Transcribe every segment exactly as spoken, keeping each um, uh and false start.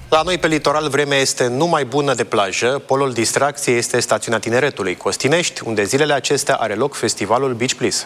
La noi pe litoral vremea este numai bună de plajă. Polul distracției este stațiunea Tineretului Costinești, unde zilele acestea are loc festivalul Beach Please.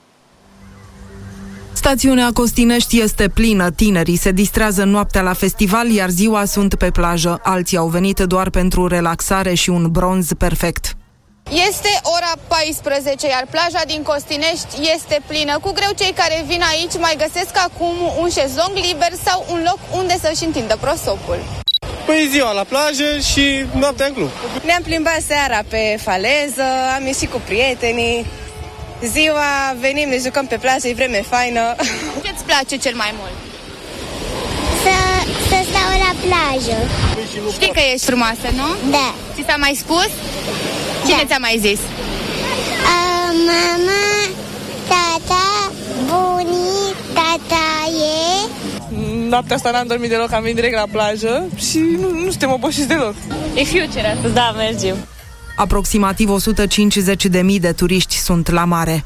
Stațiunea Costinești este plină, tinerii se distrează noaptea la festival, iar ziua sunt pe plajă. Alții au venit doar pentru relaxare și un bronz perfect. Este ora paisprezece, iar plaja din Costinești este plină. Cu greu cei care vin aici mai găsesc acum un șezlong liber sau un loc unde să-și întindă prosopul. Păi ziua la plajă și noaptea în club. Ne-am plimbat seara pe faleză, am ieșit cu prietenii. Ziua venim, ne jucăm pe plajă, e vreme faină. Ce-ți place cel mai mult? Să, să stau la plajă. Știi că ești frumoasă, nu? Da. Ți s-a mai spus? Cine da. ți-a mai zis? Uh, mama, tata, bunii, tataie. Noaptea asta n-am dormit deloc, am venit direct la plajă și nu, nu suntem obosiți deloc. E future astăzi. Da, mergem. Aproximativ o sută cincizeci de mii de turiști sunt la mare.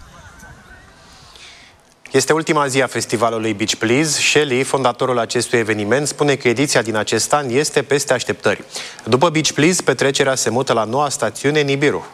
Este ultima zi a festivalului Beach Please. Shelly, fondatorul acestui eveniment, spune că ediția din acest an este peste așteptări. După Beach Please, petrecerea se mută la noua stațiune Nibiru.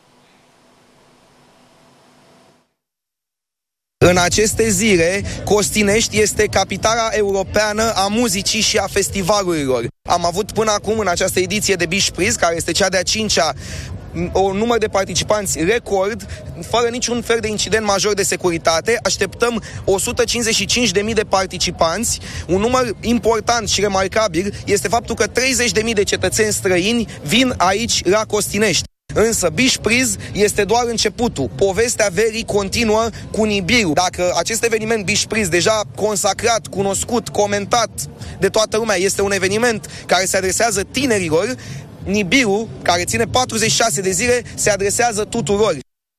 În aceste zile, Costinești este capitala europeană a muzicii și a festivalurilor. Am avut până acum, în această ediție de Beach Please, care este cea de-a cincea, un număr de participanți record, fără niciun fel de incident major de securitate. Așteptăm o sută cincizeci și cinci de mii de participanți. Un număr important și remarcabil este faptul că treizeci de mii de cetățeni străini vin aici la Costinești. Însă Beach Please este doar începutul. Povestea verii continuă cu Nibiru. Dacă acest eveniment Beach Please, deja consacrat, cunoscut, comentat de toată lumea, este un eveniment care se adresează tinerilor, Nibiru, care ține patruzeci și șase de zile, se adresează tuturor.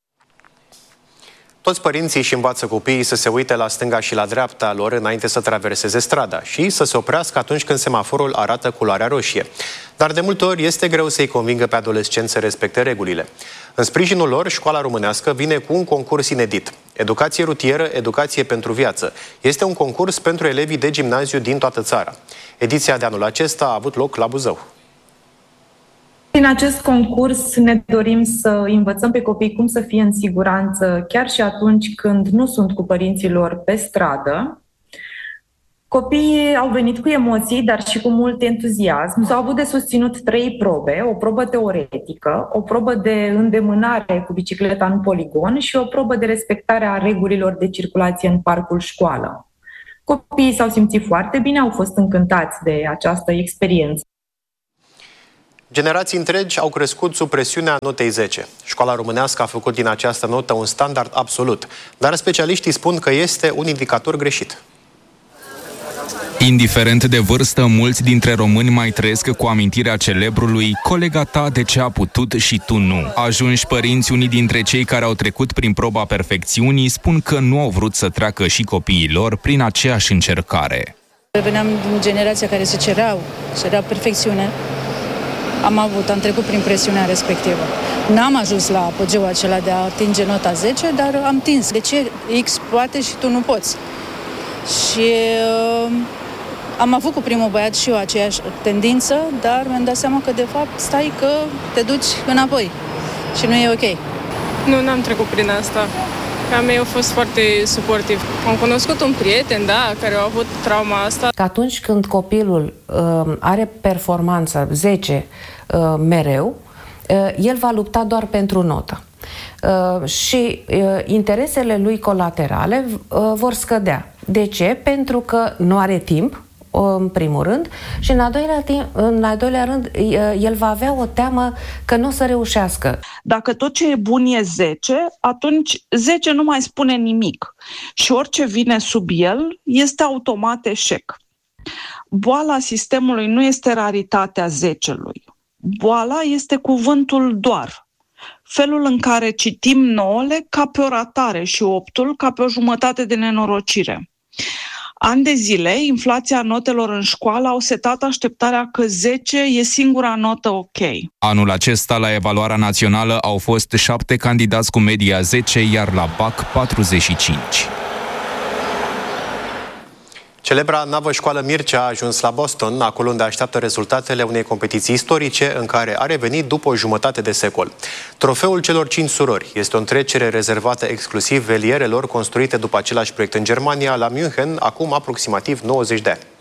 Toți părinții își învață copiii să se uite la stânga și la dreapta lor înainte să traverseze strada și să se oprească atunci când semaforul arată culoarea roșie. Dar de multe ori este greu să-i convingă pe adolescenți să respecte regulile. În sprijinul lor, Școala Românească vine cu un concurs inedit. Educație rutieră, educație pentru viață. Este un concurs pentru elevii de gimnaziu din toată țara. Ediția de anul acesta a avut loc la Buzău. Prin acest concurs ne dorim să învățăm pe copii cum să fie în siguranță chiar și atunci când nu sunt cu părinții lor pe stradă. Copiii au venit cu emoții, dar și cu mult entuziasm. S-au avut de susținut trei probe, o probă teoretică, o probă de îndemânare cu bicicleta în poligon și o probă de respectare a regulilor de circulație în parcul școală. Copiii s-au simțit foarte bine, au fost încântați de această experiență. Generații întregi au crescut sub presiunea notei zece. Școala Românească a făcut din această notă un standard absolut, dar specialiștii spun că este un indicator greșit. Indiferent de vârstă, mulți dintre români mai trăiesc cu amintirea celebrului "colega ta de ce a putut și tu nu". Ajunși părinți, unii dintre cei care au trecut prin proba perfecțiunii spun că nu au vrut să treacă și copiii lor prin aceeași încercare. Veneam din generația care se cereau, cerea perfecțiune. Am avut, am trecut prin presiunea respectivă. N-am ajuns la apogeul acela de a atinge nota zece, dar am tins. De ce X poate și tu nu poți? Și uh, am avut cu primul băiat și eu aceeași tendință, dar mi-am dat seama că de fapt stai că te duci înapoi și nu e ok. Nu, n-am trecut prin asta. A mei au fost foarte suportiv. Am cunoscut un prieten, da, care a avut trauma asta. Că atunci când copilul uh, are performanță zece uh, mereu, uh, el va lupta doar pentru notă. Uh, și uh, interesele lui colaterale uh, vor scădea. De ce? Pentru că nu are timp, în primul rând, și în al doilea, timp, în al doilea rând el va avea o teamă că nu o să reușească. Dacă tot ce e bun e zece, atunci zece nu mai spune nimic și orice vine sub el este automat eșec. Boala sistemului nu este raritatea zecelui. Boala este cuvântul doar. Felul în care citim nouăle ca pe o ratare și optul ca pe o jumătate de nenorocire. Ani de zile, inflația notelor în școală au setat așteptarea că zece e singura notă ok. Anul acesta, la evaluarea națională, au fost șapte candidați cu media zece, iar la B A C patruzeci și cinci. Celebra navă școală Mircea a ajuns la Boston, acolo unde așteaptă rezultatele unei competiții istorice în care a revenit după o jumătate de secol. Trofeul celor cinci surori este o întrecere rezervată exclusiv velierelor construite după același proiect în Germania, la München, acum aproximativ nouăzeci de ani.